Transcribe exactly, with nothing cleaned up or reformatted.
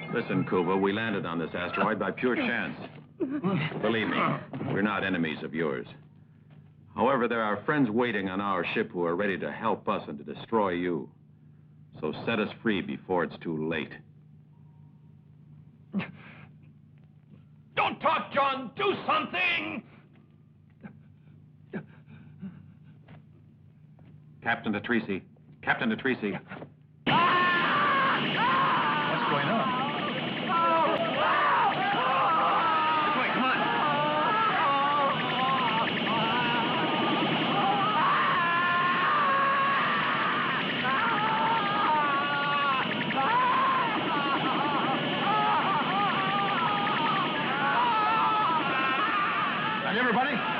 Listen, Kuva, we landed on this asteroid by pure chance. Believe me, we're not enemies of yours. However, there are friends waiting on our ship who are ready to help us and to destroy you. So set us free before it's too late. Don't talk, John! Do something! Captain Detrisi. Captain Detrisi. What's going on? This way, come on. And everybody,